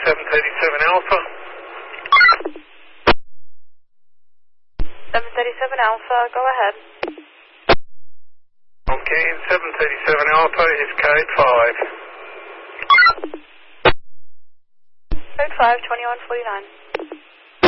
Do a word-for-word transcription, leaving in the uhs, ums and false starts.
seven thirty-seven Alpha. seven thirty-seven Alpha, go ahead. Okay, seven thirty-seven Alpha is code five. Code five, twenty-one forty-nine.